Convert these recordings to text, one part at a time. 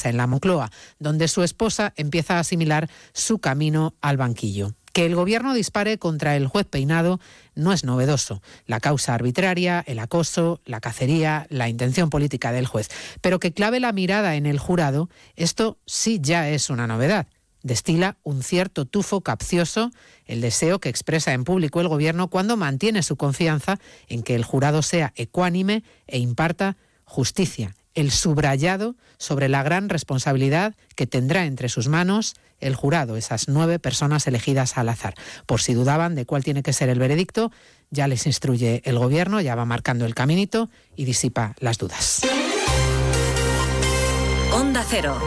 prensa en la Moncloa, donde su esposa empieza a asimilar su camino al banquillo. Que el Gobierno dispare contra el juez Peinado no es novedoso. La causa arbitraria, el acoso, la cacería, la intención política del juez. Pero que clave la mirada en el jurado, esto sí ya es una novedad. Destila un cierto tufo capcioso el deseo que expresa en público el Gobierno cuando mantiene su confianza en que el jurado sea ecuánime e imparta justicia. El subrayado sobre la gran responsabilidad que tendrá entre sus manos el jurado, esas 9 personas elegidas al azar. Por si dudaban de cuál tiene que ser el veredicto, ya les instruye el Gobierno, ya va marcando el caminito y disipa las dudas. Onda Cero.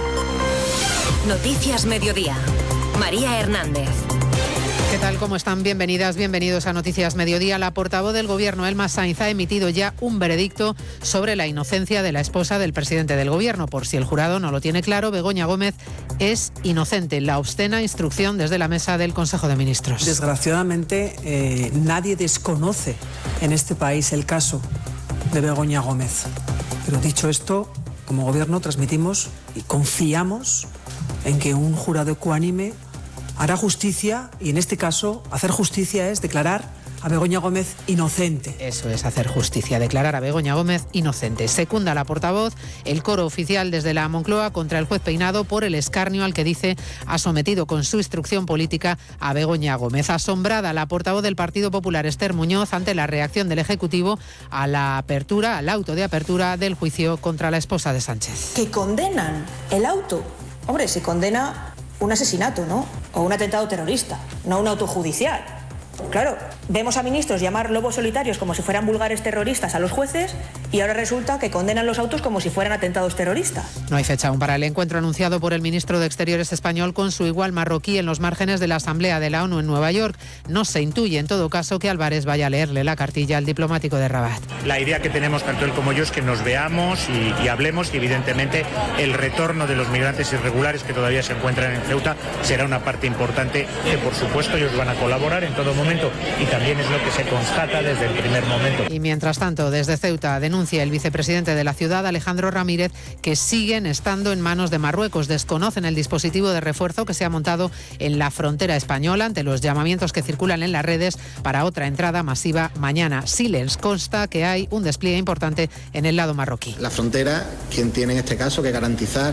Noticias Mediodía. María Hernández. ¿Qué tal? ¿Cómo están? Bienvenidas, bienvenidos a Noticias Mediodía. La portavoz del Gobierno, Elma Sainz, ha emitido ya un veredicto sobre la inocencia de la esposa del presidente del Gobierno. Por si el jurado no lo tiene claro, Begoña Gómez es inocente. La obscena instrucción desde la mesa del Consejo de Ministros. Desgraciadamente, nadie desconoce en este país el caso de Begoña Gómez. Pero dicho esto, como Gobierno transmitimos y confiamos en que un jurado ecuánime hará justicia, y en este caso hacer justicia es declarar a Begoña Gómez inocente. Eso es hacer justicia, declarar a Begoña Gómez inocente. Secunda la portavoz el coro oficial desde la Moncloa contra el juez Peinado por el escarnio al que dice ha sometido con su instrucción política a Begoña Gómez. Asombrada la portavoz del Partido Popular, Esther Muñoz, ante la reacción del Ejecutivo a la apertura, al auto de apertura del juicio contra la esposa de Sánchez. Que condenan el auto. Hombre, se condena un asesinato, ¿no? O un atentado terrorista, no un auto judicial. Claro, vemos a ministros llamar lobos solitarios como si fueran vulgares terroristas a los jueces y ahora resulta que condenan los autos como si fueran atentados terroristas. No hay fecha aún para el encuentro anunciado por el ministro de Exteriores español con su igual marroquí en los márgenes de la Asamblea de la ONU en Nueva York. No se intuye en todo caso que Álvarez vaya a leerle la cartilla al diplomático de Rabat. La idea que tenemos tanto él como yo es que nos veamos y hablemos, y evidentemente el retorno de los migrantes irregulares que todavía se encuentran en Ceuta será una parte importante que por supuesto ellos van a colaborar en todo momento. Y también es lo que se constata desde el primer momento. Y mientras tanto, desde Ceuta denuncia el vicepresidente de la ciudad, Alejandro Ramírez, que siguen estando en manos de Marruecos. Desconocen el dispositivo de refuerzo que se ha montado en la frontera española ante los llamamientos que circulan en las redes para otra entrada masiva mañana. Sí les consta que hay un despliegue importante en el lado marroquí. La frontera, quien tiene en este caso que garantizar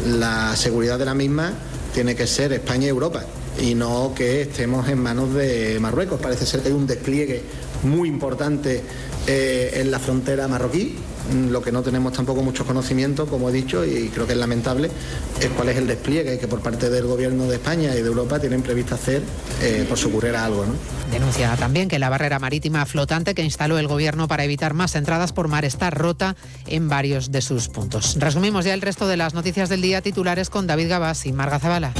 la seguridad de la misma, tiene que ser España y Europa, y no que estemos en manos de Marruecos. Parece ser que hay un despliegue muy importante en la frontera marroquí. Lo que no tenemos tampoco mucho conocimiento, como he dicho, y creo que es lamentable, es cuál es el despliegue que por parte del Gobierno de España y de Europa tienen previsto hacer por si ocurriera algo, ¿no? Denuncia también que la barrera marítima flotante que instaló el Gobierno para evitar más entradas por mar está rota en varios de sus puntos. Resumimos ya el resto de las noticias del día, titulares con David Gabás y Marga Zabala.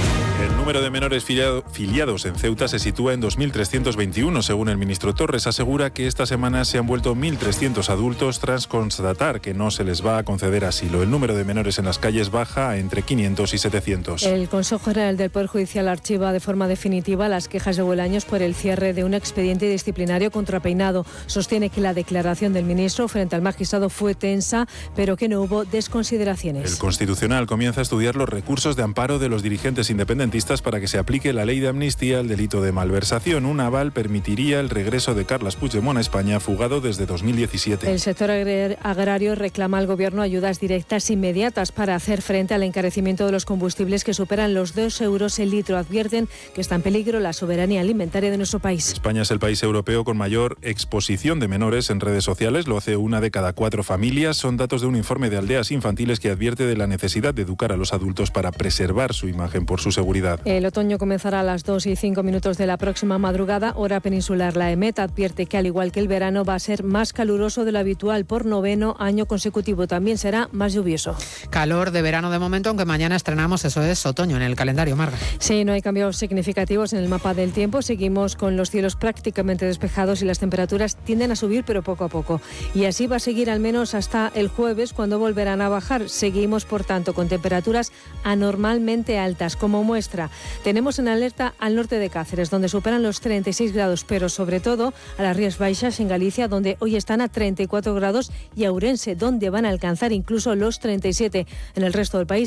El número de menores filiados en Ceuta se sitúa en 2.321. Según el ministro Torres, asegura que esta semana se han vuelto 1.300 adultos tras constatar que no se les va a conceder asilo. El número de menores en las calles baja a entre 500 y 700. El Consejo General del Poder Judicial archiva de forma definitiva las quejas de Bolaños por el cierre de un expediente disciplinario contra Peinado. Sostiene que la declaración del ministro frente al magistrado fue tensa, pero que no hubo desconsideraciones. El Constitucional comienza a estudiar los recursos de amparo de los dirigentes independentistas para que se aplique la ley de amnistía al delito de malversación. Un aval permitiría el regreso de Carles Puigdemont a España, fugado desde 2017. El sector agrario reclama al Gobierno ayudas directas inmediatas para hacer frente al encarecimiento de los combustibles que superan los 2 euros el litro. Advierten que está en peligro la soberanía alimentaria de nuestro país. España es el país europeo con mayor exposición de menores en redes sociales. Lo hace 1 de cada 4 familias. Son datos de un informe de Aldeas Infantiles que advierte de la necesidad de educar a los adultos para preservar su imagen por su seguridad. El otoño comenzará a las 2:05 de la próxima madrugada, hora peninsular. La EMET advierte que, al igual que el verano, va a ser más caluroso de lo habitual por 9º año consecutivo. También será más lluvioso. Calor de verano de momento, aunque mañana estrenamos, eso es, otoño en el calendario, Marga. Sí, no hay cambios significativos en el mapa del tiempo. Seguimos con los cielos prácticamente despejados y las temperaturas tienden a subir, pero poco a poco. Y así va a seguir al menos hasta el jueves, cuando volverán a bajar. Seguimos, por tanto, con temperaturas anormalmente altas. Como muestra, tenemos en alerta al norte de Cáceres, donde superan los 36 grados, pero sobre todo a las Rías Baixas en Galicia, donde hoy están a 34 grados, y a Ourense, donde van a alcanzar incluso los 37. En el resto del país